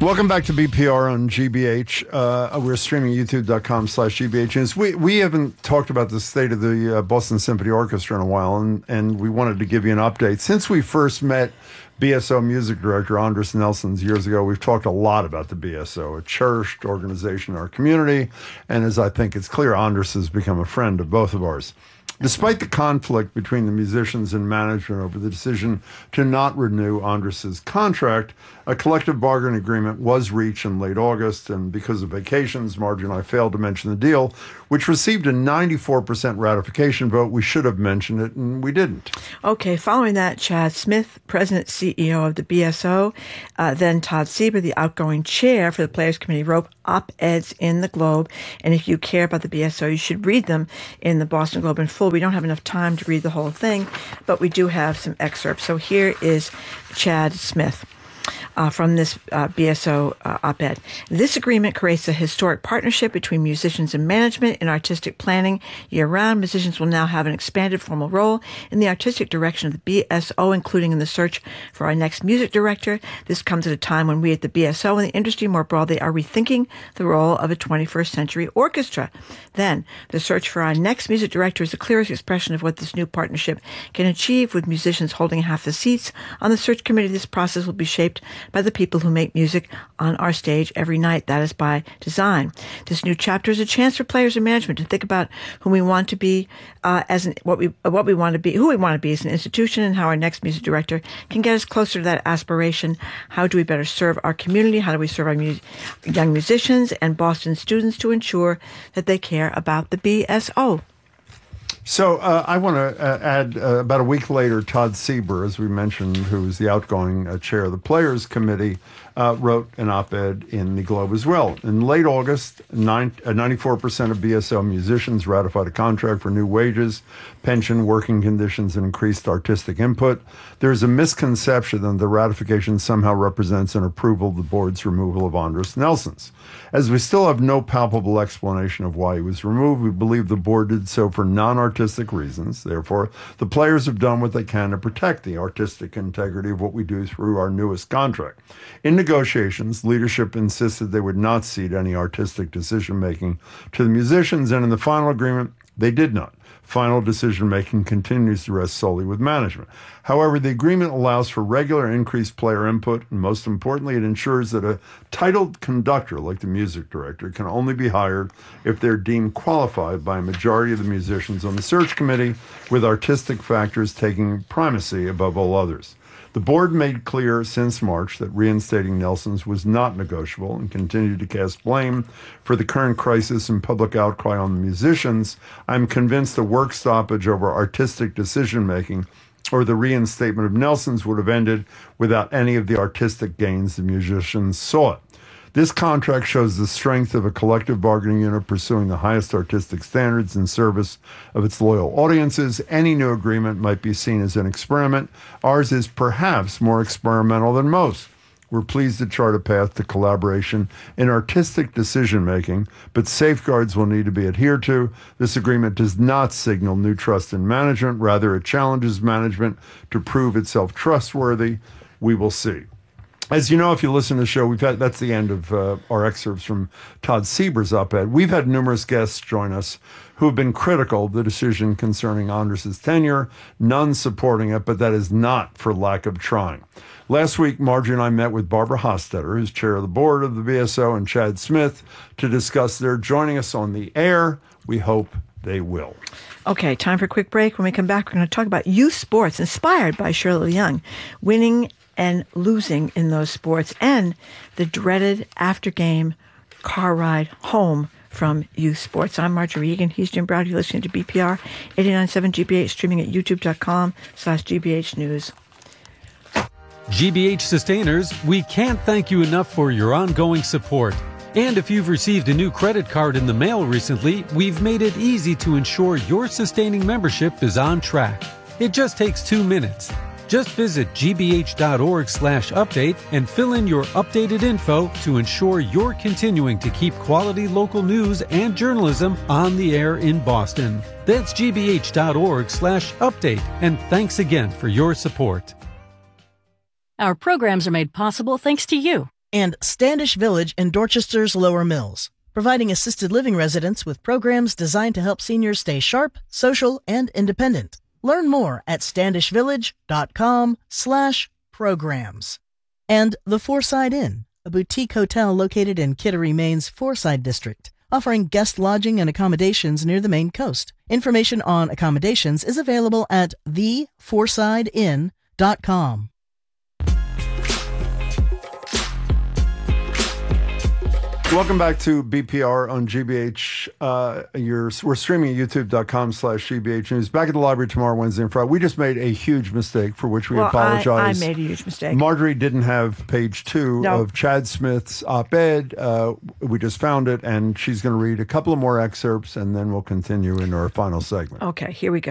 Welcome back to BPR on GBH. We're streaming youtube.com/GBH News. We haven't talked about the state of the Boston Symphony Orchestra in a while, and we wanted to give you an update. Since we first met BSO music director Andres Nelsons years ago, we've talked a lot about the BSO, a cherished organization in our community, and as I think it's clear, Andres has become a friend of both of ours. Despite the conflict between the musicians and management over the decision to not renew Andres's contract, a collective bargaining agreement was reached in late August, and because of vacations, Margie and I failed to mention the deal, which received a 94% ratification vote. We should have mentioned it, and we didn't. Okay, following that, Chad Smith, President CEO of the BSO, then Todd Sieber, the outgoing chair for the Players Committee, wrote op-eds in the Globe, and if you care about the BSO, you should read them in the Boston Globe in full. We don't have enough time to read the whole thing, but we do have some excerpts. So here is Chad Smith. From this BSO op-ed. This agreement creates a historic partnership between musicians and management in artistic planning year-round. Musicians will now have an expanded formal role in the artistic direction of the BSO, including in the search for our next music director. This comes at a time when we at the BSO and the industry more broadly are rethinking the role of a 21st century orchestra. Then, the search for our next music director is the clearest expression of what this new partnership can achieve, with musicians holding half the seats on the search committee. This process will be shaped by the people who make music on our stage every night. That is by design. This new chapter is a chance for players and management to think about who we want to be what we want to be, who we want to be as an institution, and how our next music director can get us closer to that aspiration. How do we better serve our community? How do we serve our young musicians and Boston students to ensure that they care about the BSO? So I want to add, about a week later, Todd Sieber, as we mentioned, who is the outgoing chair of the Players Committee, wrote an op-ed in the Globe as well. In late August, 94% of BSO musicians ratified a contract for new wages, pension, working conditions, and increased artistic input. There is a misconception that the ratification somehow represents an approval of the board's removal of Andres Nelsons. As we still have no palpable explanation of why he was removed, we believe the board did so for non-artistic reasons. Therefore, the players have done what they can to protect the artistic integrity of what we do through our newest contract. In negotiations, leadership insisted they would not cede any artistic decision-making to the musicians, and in the final agreement, they did not. Final decision-making continues to rest solely with management. However, the agreement allows for regular increased player input, and most importantly, it ensures that a titled conductor, like the music director, can only be hired if they're deemed qualified by a majority of the musicians on the search committee, with artistic factors taking primacy above all others. The board made clear since March that reinstating Nelsons was not negotiable and continued to cast blame for the current crisis and public outcry on the musicians. I'm convinced a work stoppage over artistic decision-making or the reinstatement of Nelsons would have ended without any of the artistic gains the musicians sought. This contract shows the strength of a collective bargaining unit pursuing the highest artistic standards in service of its loyal audiences. Any new agreement might be seen as an experiment. Ours is perhaps more experimental than most. We're pleased to chart a path to collaboration in artistic decision-making, but safeguards will need to be adhered to. This agreement does not signal new trust in management. Rather, it challenges management to prove itself trustworthy. We will see. As you know, if you listen to the show, that's the end of our excerpts from Todd Sieber's op-ed. We've had numerous guests join us who have been critical of the decision concerning Andres' tenure, none supporting it, but that is not for lack of trying. Last week, Margie and I met with Barbara Hostetter, who's chair of the board of the BSO, and Chad Smith to discuss their joining us on the air. We hope they will. Okay, time for a quick break. When we come back, we're going to talk about youth sports inspired by Shirley Young, winning and losing in those sports, and the dreaded after-game car ride home from youth sports. I'm Marjorie Egan. He's Jim Browder. You're listening to BPR 89.7 GBH, streaming at youtube.com/GBH News. GBH Sustainers, we can't thank you enough for your ongoing support. And if you've received a new credit card in the mail recently, we've made it easy to ensure your sustaining membership is on track. It just takes 2 minutes. Just visit gbh.org/update and fill in your updated info to ensure you're continuing to keep quality local news and journalism on the air in Boston. That's gbh.org/update, and thanks again for your support. Our programs are made possible thanks to you, and Standish Village in Dorchester's Lower Mills, providing assisted living residents with programs designed to help seniors stay sharp, social, and independent. Learn more at standishvillage.com/programs. And the Fourside Inn, a boutique hotel located in Kittery, Maine's Fourside district, offering guest lodging and accommodations near the Maine coast. Information on accommodations is available at thefoursideinn.com. Welcome back to BPR on GBH. We're streaming at youtube.com/GBH News. Back at the library tomorrow, Wednesday and Friday. We just made a huge mistake for which we apologize. I made a huge mistake. Marjorie didn't have page 2 of Chad Smith's op-ed. We just found it, and she's going to read a couple of more excerpts, and then we'll continue in our final segment. Okay, here we go.